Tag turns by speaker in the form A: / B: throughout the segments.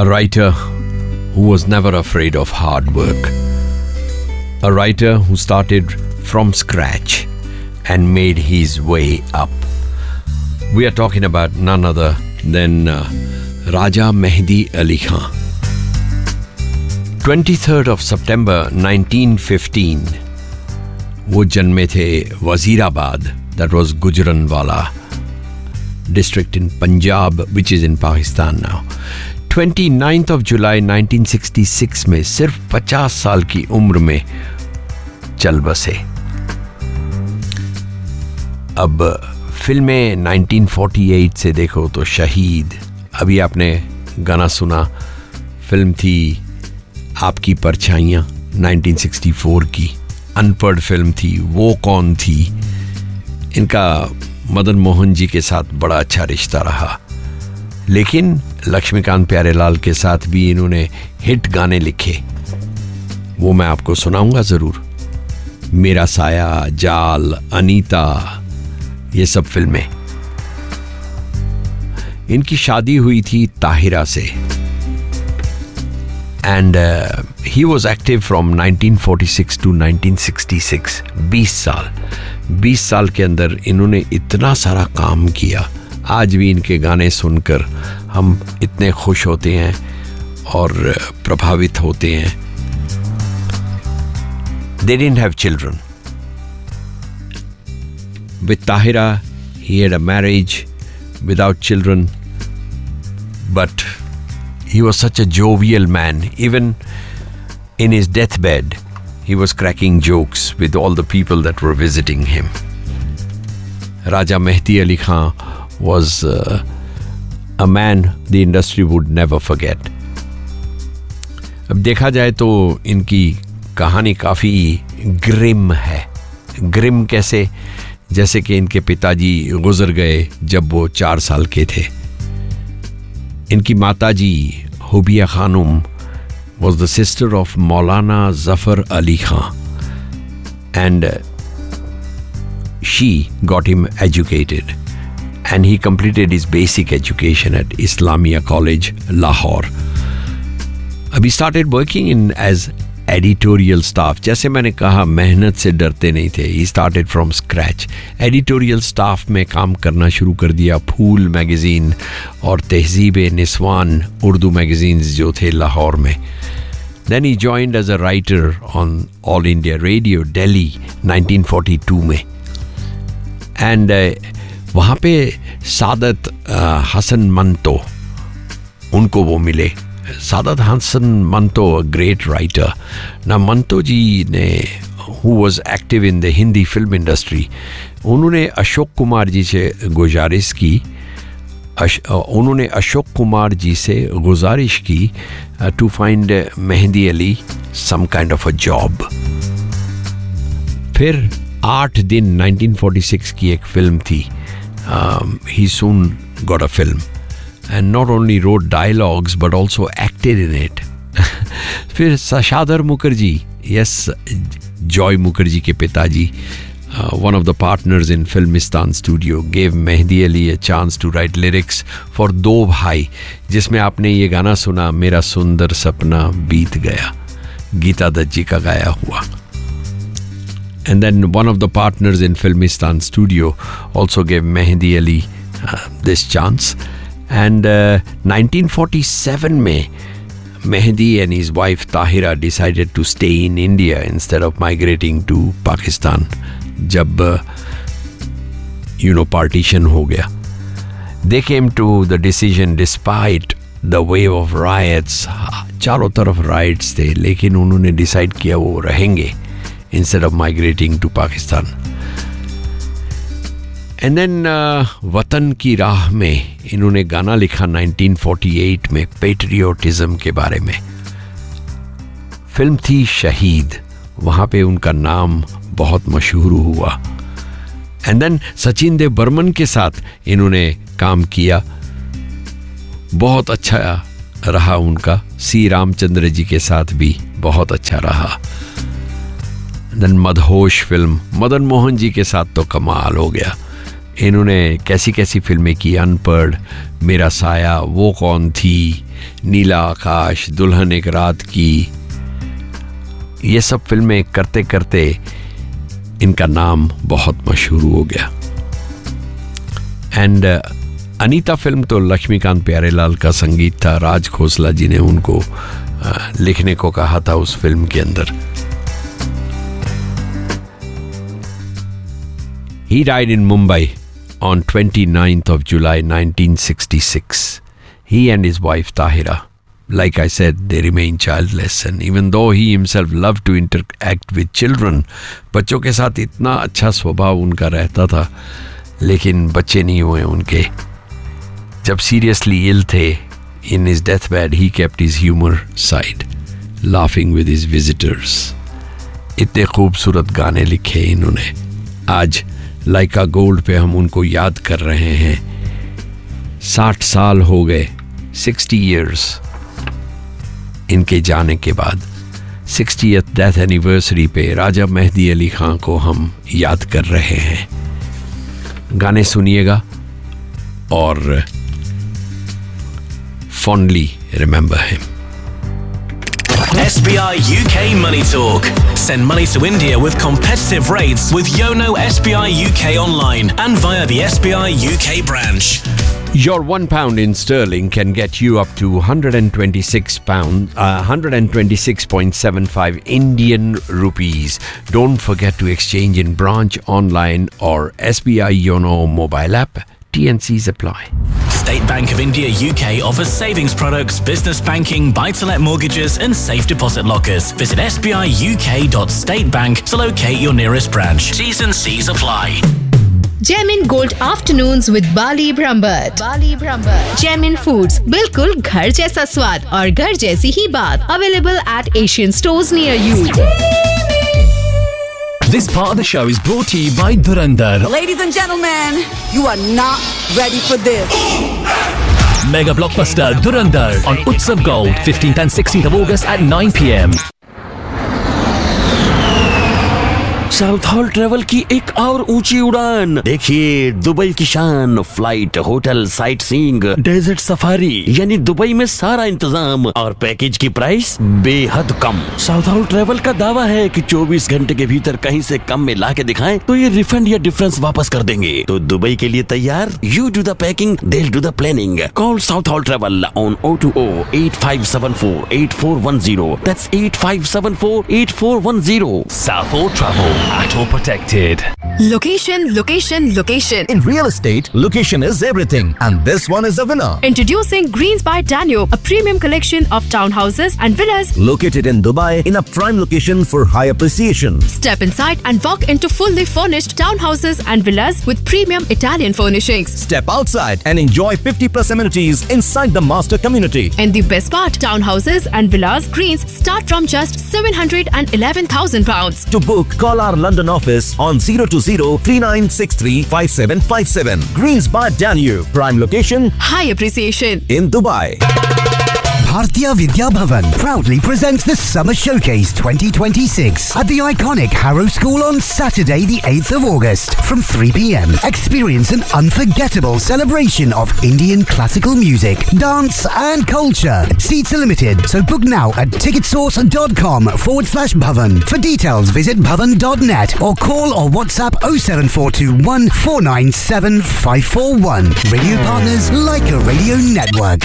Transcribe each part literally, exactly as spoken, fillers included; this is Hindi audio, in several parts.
A: A writer who was never afraid of hard work. A writer who started from scratch and made his way up. We are talking about none other than uh, Raja Mehdi Ali Khan. twenty-third of September nineteen fifteen, वो जन्मे थे Wazirabad, that was Gujranwala district in Punjab, which is in Pakistan now. twenty-ninth of July nineteen sixty-six में सिर्फ पचास साल की उम्र में चल बसे. अब फिल्में नाइनटीन फोर्टी एट से देखो तो शहीद, अभी आपने गाना सुना, फिल्म थी आपकी परछाइयाँ नाइनटीन सिक्सटी फोर की, अनपढ़ फिल्म थी, वो कौन थी. इनका मदन मोहन जी के साथ बड़ा अच्छा रिश्ता रहा, लेकिन लक्ष्मीकांत प्यारेलाल के साथ भी इन्होंने हिट गाने लिखे, वो मैं आपको सुनाऊंगा ज़रूर. मेरा साया, जाल, अनीता, ये सब फिल्में. इनकी शादी हुई थी ताहिरा से, and he was active from nineteen forty six to nineteen sixty six. बीस साल बीस साल के अंदर इन्होंने इतना सारा काम किया. आज भी इनके गाने सुनकर हम इतने खुश होते हैं और प्रभावित होते हैं. They didn't have children. With Tahira, he had a marriage without children, but he was such a jovial man. Even in his deathbed, he was cracking jokes with all the people that were visiting him. Raja Mehdi Ali Khan was uh, a man the industry would never forget. अब देखा जाए तो इनकी कहानी काफ़ी ग्रिम है. ग्रिम कैसे? जैसे कि इनके पिताजी गुजर गए जब वो चार साल के थे. इनकी माताजी हुबिया Khanum was the sister of Maulana Zafar Ali Khan, and she got him educated, and he completed his basic education at Islamia College, Lahore. He started working in as editorial staff. जैसे मैंने कहा, मेहनत से डरते नहीं थे. He started from scratch. Editorial staff में काम करना शुरू कर दिया. फूल मैगज़ीन और तहज़ीब निस्वान उर्दू मैगज़ीन्स जो थे लाहौर में. Then he joined as a writer on All India Radio, Delhi, nineteen forty two में. And uh, वहाँ पे सादत uh, हसन मंतो, उनको वो मिले. Sadat Hasan Manto, a great writer. Now Manto ji ne, who was active in the Hindi film industry, उन्होंने अशोक कुमार जी से गुजारिश की अश, उन्होंने अशोक कुमार जी से गुजारिश की to find mehndi Ali some kind of a job. फिर आठ दिन नाइनटीन फोर्टी सिक्स की एक फिल्म थी. um, he soon got a film. And not only wrote dialogues but also acted in it. फिर Sashadhar Mukherjee, yes, Joy Mukherjee के पिताजी, uh, one of the partners in Filmistan Studio, gave Mehdi Ali a chance to write lyrics for दो भाई, जिसमें आपने ये गाना सुना, मेरा सुंदर सपना बीत गया, गीता दत्त जी का गाया हुआ. And then one of the partners in Filmistan Studio also gave Mehdi Ali uh, this chance. And uh, nineteen forty seven में Mehdi and his wife Tahira decided to stay in India instead of migrating to Pakistan. जब uh, you know partition हो गया, they came to the decision despite the wave of riots. चारों तरफ riots थे, लेकिन उन्होंने decide किया वो रहेंगे instead of migrating to Pakistan. And then वतन की राह में इन्होंने गाना लिखा नाइनटीन फोर्टी एट में पेट्रियोटिज्म के बारे में. फिल्म थी शहीद, वहाँ पे उनका नाम बहुत मशहूर हुआ. एंड देन सचिन देव बर्मन के साथ इन्होंने काम किया, बहुत अच्छा रहा उनका. सी रामचंद्र जी के साथ भी बहुत अच्छा रहा. देन मदहोश फिल्म, मदन मोहन जी के साथ तो कमाल हो गया. इन्होंने कैसी कैसी फिल्में की, अनपढ़, मेरा साया, वो कौन थी, नीला आकाश, दुल्हन एक रात की, ये सब फिल्में करते करते इनका नाम बहुत मशहूर हो गया. एंड अनीता फिल्म तो लक्ष्मीकांत प्यारेलाल का संगीत था. राज खोसला जी ने उनको आ, लिखने को कहा था उस फिल्म के अंदर. He died in Mumbai on twenty-ninth of July nineteen sixty-six. He and his wife Tahira, like I said, they remain childless, and even though he himself loved to interact with children, बच्चों के साथ इतना अच्छा स्वभाव उनका रहता था, लेकिन बच्चे नहीं हुए उनके. जब seriously ill थे, in his deathbed, he kept his humor side, laughing with his visitors. इतने खूबसूरत गाने लिखे इन्होंने. आज लाइका गोल्ड पे हम उनको याद कर रहे हैं. साठ साल हो गए, सिक्सटी ईयर्स इनके जाने के बाद. सिक्सटीएथ डेथ एनिवर्सरी पे राजा मेहदी अली खान को हम याद कर रहे हैं. गाने सुनिएगा और fondly remember him.
B: S B I U K Money Talk. Send money to India with competitive rates with Yono S B I U K online and via the S B I U K branch.
A: Your one pound in sterling can get you up to one hundred twenty-six pounds, uh, one hundred twenty-six point seven five Indian rupees. Don't forget to exchange in branch, online or S B I Yono mobile app. T N Cs apply.
B: State Bank of India U K offers savings products, business banking, buy-to-let mortgages and safe deposit lockers. Visit s b i u k dot state bank to locate your nearest branch. T's and C's apply.
C: Gemin Gold Afternoons with Bali Brahmbhatt. Bali Brahmbhatt. Gemin Foods, बिल्कुल घर जैसा स्वाद और घर जैसी ही बात. Available at Asian stores near you.
B: This part of the show is brought to you by Dhurandhar.
D: Ladies and gentlemen, you are not ready for this.
B: Mega blockbuster Dhurandhar on Utsav Gold, fifteenth and sixteenth of August at nine p m.
E: South hall travel की एक और ऊंची उड़ान. देखिए दुबई की शान, flight, hotel, sight seeing, desert safari, यानी दुबई में सारा इंतजाम और पैकेज की प्राइस बेहद कम. साउथ हॉल ट्रेवल का दावा है कि चौबीस घंटे के भीतर कहीं से कम में ला के दिखाएं तो ये रिफंड या डिफरेंस वापस कर देंगे. तो दुबई के लिए तैयार? You do the packing, they do the planning. Call south hall travel on O two O eight five seven four eight four one zero. That's eight five seven four eight four one zero.
B: South Hall Travel. At all protected.
F: Location, location, location.
G: In real estate, location is everything. And this one is a winner.
F: Introducing Greens by Danube, a premium collection of townhouses and villas
G: located in Dubai in a prime location for high appreciation.
F: Step inside and walk into fully furnished townhouses and villas with premium Italian furnishings.
G: Step outside and enjoy fifty plus amenities inside the master community.
F: And the best part, townhouses and villas Greens start from just seven hundred eleven thousand pounds.
G: To book, call our London office on zero two zero three nine six three five seven five seven. Greens by Danube, prime location,
F: high appreciation
G: in Dubai.
H: Bhartiya Vidya Bhavan proudly presents the Summer Showcase twenty twenty-six at the iconic Harrow School on Saturday the eighth of August from three p m. Experience an unforgettable celebration of Indian classical music, dance and culture. Seats are limited, so book now at ticketsource.com forward slash Bhavan. For details, visit bhavan dot net or call or WhatsApp oh seven four two one four nine seven five four one. Radio partners like a radio network.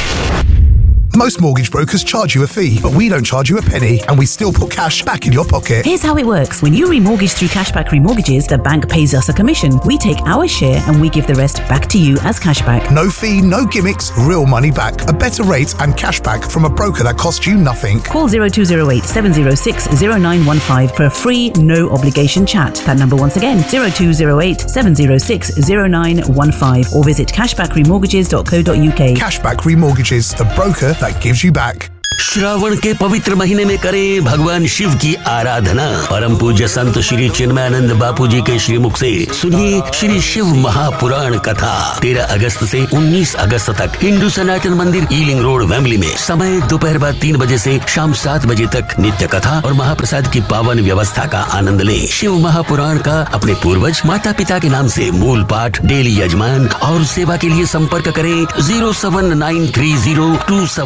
I: Most mortgage brokers charge you a fee, but we don't charge you a penny, and we still put cash back in your pocket.
J: Here's how it works. When you remortgage through Cashback Remortgages, the bank pays us a commission. We take our share and we give the rest back to you as cashback.
I: No fee, no gimmicks, real money back. A better rate and cashback from a broker that costs you nothing.
J: Call zero two zero eight seven zero six zero nine one five for a free, no obligation chat. That number once again, zero two zero eight seven zero six zero nine one five, or visit cashback remortgages dot co dot u k.
I: Cashback Remortgages, the broker that gives you back.
E: Shravan के पवित्र महीने में करें भगवान शिव की आराधना। परम पूज्य संत श्री चिन्मयानंद बापू जी के श्रीमुख से सुनिए श्री शिव महापुराण कथा। तेरह अगस्त से उन्नीस अगस्त तक हिंदू सनातन मंदिर ईलिंग रोड वेम्बली में। समय दोपहर बाद तीन बजे से शाम सात बजे तक। नित्य कथा और महाप्रसाद की पावन व्यवस्था का आनंद लें। शिव महापुराण का अपने पूर्वज माता पिता के नाम से मूल पाठ, डेली यजमान और सेवा के लिए संपर्क करें zero seven nine three zero to seven